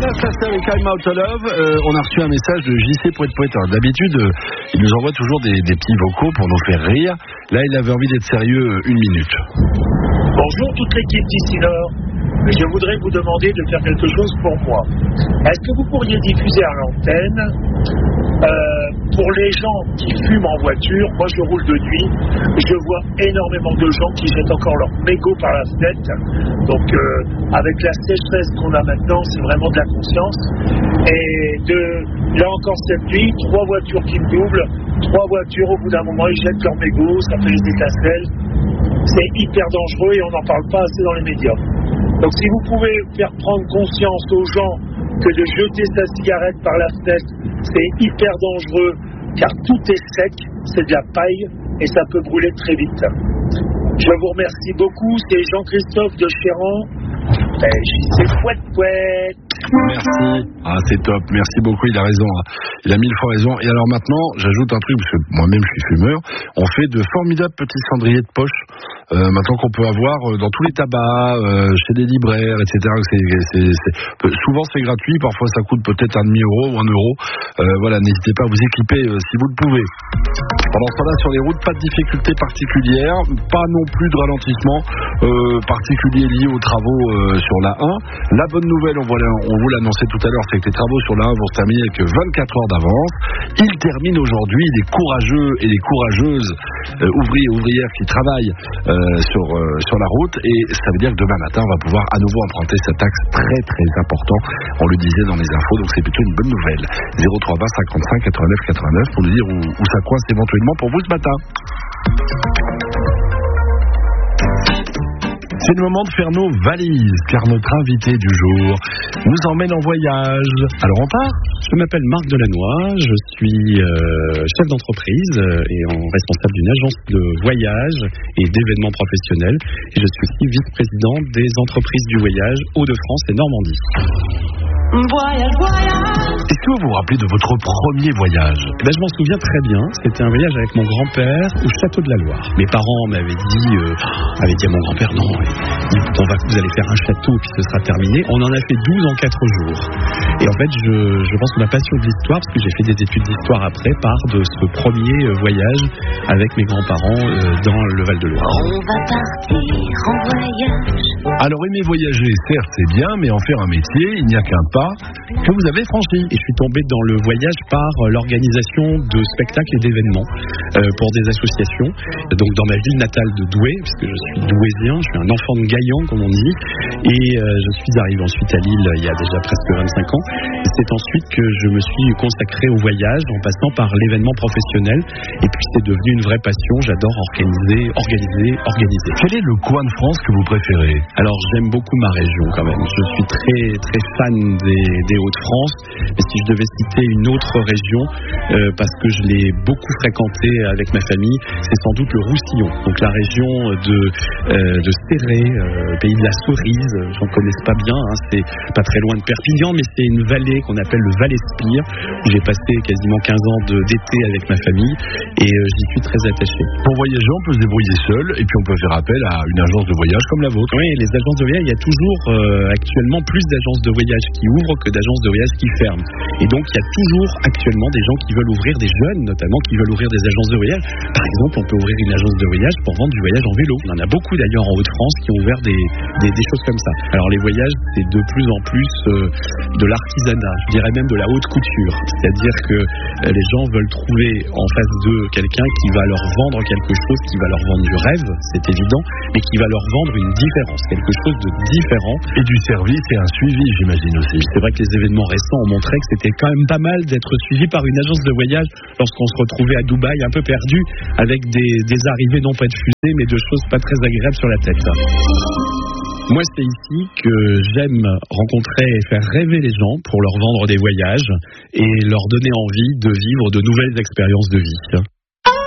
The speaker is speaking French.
c'est avec I'm Out of Love. On a reçu un message de JC Poète. Alors, d'habitude, il nous envoie toujours des petits vocaux pour nous faire rire. Là, il avait envie d'être sérieux 1 minute. Bonjour toute l'équipe d'ici Nord. Je voudrais vous demander de faire quelque chose pour moi. Est-ce que vous pourriez diffuser à l'antenne pour les gens qui fument en voiture? Moi je roule de nuit, je vois énormément de gens qui jettent encore leur mégot par la fenêtre. Donc avec la sécheresse qu'on a maintenant, c'est vraiment de la conscience. Et là encore cette nuit, 3 voitures qui me doublent, 3 voitures au bout d'un moment ils jettent leur mégot, ça fait des étincelles. C'est hyper dangereux et on n'en parle pas assez dans les médias. Donc si vous pouvez faire prendre conscience aux gens que de jeter sa cigarette par la fenêtre, c'est hyper dangereux car tout est sec, c'est de la paille et ça peut brûler très vite. Je vous remercie beaucoup, c'est Jean-Christophe de Chéran. C'est Poète. Merci. Ah, c'est top. Merci beaucoup. Il a raison. Il a 1000 fois raison. Et alors maintenant, j'ajoute un truc, parce que moi-même je suis fumeur. On fait de formidables petits cendriers de poche. Maintenant qu'on peut avoir dans tous les tabacs, chez des libraires, etc. Souvent c'est gratuit. Parfois ça coûte peut-être un demi-euro ou 1 euro. Voilà, n'hésitez pas à vous équiper si vous le pouvez. Pendant ce temps-là, sur les routes, pas de difficultés particulières, pas non plus de ralentissement particulier lié aux travaux sur la 1. La bonne nouvelle, on vous l'annonçait tout à l'heure, c'est que les travaux sur la 1 vont se terminer avec 24 heures d'avance. Ils terminent aujourd'hui. Les courageux et les courageuses ouvriers et ouvrières qui travaillent sur la route, et ça veut dire que demain matin, on va pouvoir à nouveau emprunter cet axe très très important. On le disait dans les infos, donc c'est plutôt une bonne nouvelle. 0320 55 89 89 pour nous dire où ça coince éventuellement pour vous ce matin. C'est le moment de faire nos valises, car notre invité du jour nous emmène en voyage. Alors on part. Je m'appelle Marc Delannoy, je suis chef d'entreprise et responsable d'une agence de voyage et d'événements professionnels. Et je suis aussi vice-président des entreprises du voyage Hauts-de-France et Normandie. Est-ce que vous vous rappelez de votre premier voyage? Je m'en souviens très bien. C'était un voyage avec mon grand-père au château de la Loire. Mes parents m'avaient dit à mon grand-père, non, vous allez faire un château puis ce sera terminé. On en a fait 12 en 4 jours. Et en fait, je pense que ma passion de l'histoire, parce que j'ai fait des études d'histoire après, part de ce premier voyage avec mes grands-parents dans le Val-de-Loire. On va partir en voyage. Alors aimer voyager, certes c'est bien, mais en faire un métier, il n'y a qu'un pas que vous avez franchi. Et je suis tombé dans le voyage par l'organisation de spectacles et d'événements pour des associations. Donc dans ma ville natale de Douai, puisque je suis douaisien, je suis un enfant de Gaillan comme on dit, et je suis arrivé ensuite à Lille il y a déjà presque 25 ans. Et c'est ensuite que je me suis consacré au voyage en passant par l'événement professionnel, et puis c'est devenu une vraie passion. J'adore organiser. Quel est le coin de France que vous préférez? Alors j'aime beaucoup ma région quand même. Je suis très très fan des Hauts-de-France, mais si je devais citer une autre région, parce que je l'ai beaucoup fréquentée avec ma famille, c'est sans doute le Roussillon. Donc la région de Céret, pays de la cerise, j'en connais pas bien, c'est pas très loin de Perpignan, mais c'est une vallée qu'on appelle le Val-Espire, où j'ai passé quasiment 15 ans d'été avec ma famille, et j'y suis très attaché. Pour voyager, on peut se débrouiller seul, et puis on peut faire appel à une agence de voyage comme la vôtre. Oui, les agences de voyage, il y a toujours actuellement plus d'agences de voyage qui ouvrent que d'agences de voyage qui ferment. Et donc il y a toujours actuellement des gens qui veulent ouvrir, des jeunes notamment, qui veulent ouvrir des agences de voyage. Par exemple, on peut ouvrir une agence de voyage pour vendre du voyage en vélo. On en a beaucoup d'ailleurs en Hauts-de-France qui ont ouvert des choses comme ça. Alors les voyages, c'est de plus en plus de l'artisanat, je dirais même de la haute couture. C'est-à-dire que les gens veulent trouver en face d'eux quelqu'un qui va leur vendre quelque chose, qui va leur vendre du rêve, c'est évident, mais qui va leur vendre une différence, quelque chose de différent. Et du service et un suivi, j'imagine aussi. C'est vrai que les événements récents ont montré que c'était quand même pas mal d'être suivi par une agence de voyage lorsqu'on se retrouvait à Dubaï un peu perdu, avec des arrivées non pas de fusée, mais de choses pas très agréables sur la tête. Moi, c'est ici que j'aime rencontrer et faire rêver les gens pour leur vendre des voyages et leur donner envie de vivre de nouvelles expériences de vie.